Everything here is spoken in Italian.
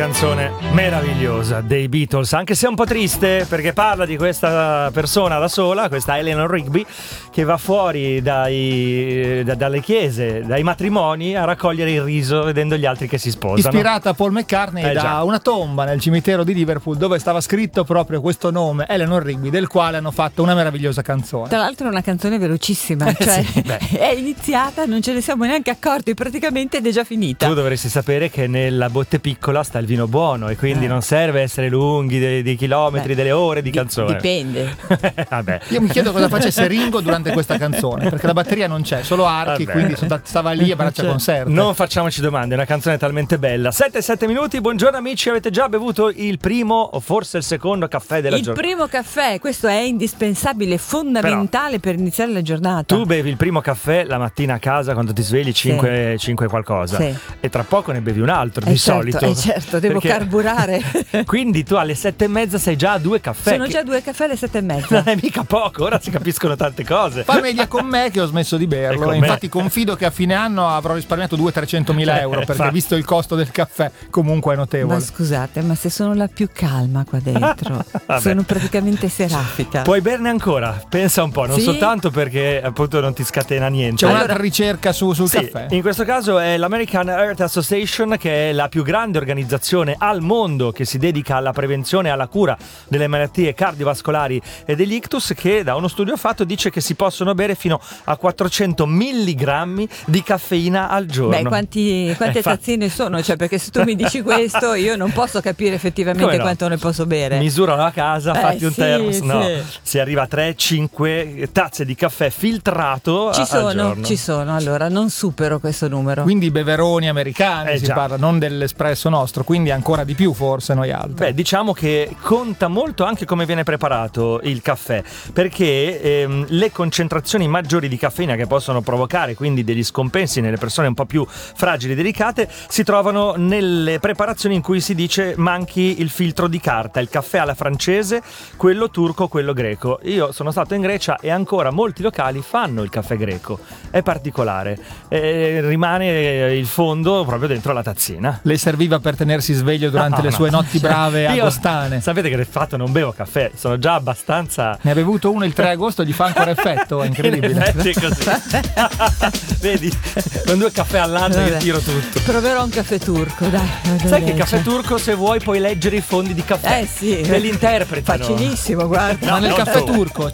canzone meravigliosa dei Beatles, anche se è un po' triste perché parla di questa persona da sola, questa Eleanor Rigby, che va fuori dalle chiese, dai matrimoni a raccogliere il riso vedendo gli altri che si sposano. Ispirata a Paul McCartney da una tomba nel cimitero di Liverpool dove stava scritto proprio questo nome, Eleanor Rigby, del quale hanno fatto una meravigliosa canzone. Tra l'altro è una canzone velocissima, cioè sì, è iniziata, non ce ne siamo neanche accorti praticamente ed è già finita. Tu dovresti sapere che nella botte piccola sta il vino buono e quindi non serve essere lunghi dei chilometri, delle ore di canzone. Dipende. Vabbè. Io mi chiedo cosa facesse Ringo durante questa canzone, perché la batteria non c'è, solo archi, quindi stava lì a braccia conserte. Non facciamoci domande, è una canzone talmente bella. 7 minuti, buongiorno amici, avete già bevuto il primo o forse il secondo caffè della giornata? Il primo caffè, questo è indispensabile, fondamentale per iniziare la giornata. Tu bevi il primo caffè la mattina a casa quando ti svegli 5 qualcosa, e tra poco ne bevi un altro di solito. Certo, devo carburare. Quindi tu alle 7:30 sei già a 2 caffè. Sono già 2 caffè alle 7:30. Non è mica poco, ora si capiscono tante cose. Fa meglio con me che ho smesso di berlo, infatti confido che a fine anno avrò risparmiato 200-300 mila euro, perché visto il costo del caffè comunque è notevole. Ma scusate, ma se sono la più calma qua dentro, sono praticamente serafica. Puoi berne ancora, pensa un po', non soltanto perché appunto non ti scatena niente. C'è un'altra ricerca sul caffè. In questo caso è l'American Heart Association, che è la più grande organizzazione al mondo che si dedica alla prevenzione e alla cura delle malattie cardiovascolari e degli ictus, che da uno studio fatto dice che si possono bere fino a 400 milligrammi di caffeina al giorno. Quante tazzine sono? Cioè, perché se tu mi dici questo io non posso capire effettivamente quanto ne posso bere. Misuralo a casa, fatti un termos. Si arriva a 3-5 tazze di caffè filtrato al giorno. Ci sono, allora non supero questo numero. Quindi beveroni americani si parla, non dell'espresso nostro, quindi ancora di più forse noi altri. Diciamo che conta molto anche come viene preparato il caffè, perché le concentrazioni maggiori di caffeina che possono provocare quindi degli scompensi nelle persone un po' più fragili e delicate si trovano nelle preparazioni in cui si dice manchi il filtro di carta, il caffè alla francese, quello turco, quello greco. Io sono stato in Grecia e ancora molti locali fanno il caffè greco, è particolare, rimane il fondo proprio dentro la tazzina. Le serviva per tenersi sveglio durante le sue notti brave agostane. Sapete che del fatto non bevo caffè, sono già abbastanza. Ne ha bevuto uno il 3 agosto, gli fa ancora effetto, è incredibile. È così. Vedi, con 2 caffè all'anno io tiro tutto. Proverò un caffè turco, dai. Sai che il caffè turco, se vuoi puoi leggere i fondi di caffè. Sì. Te li interpretano. Facilissimo, guarda. Ma nel caffè turco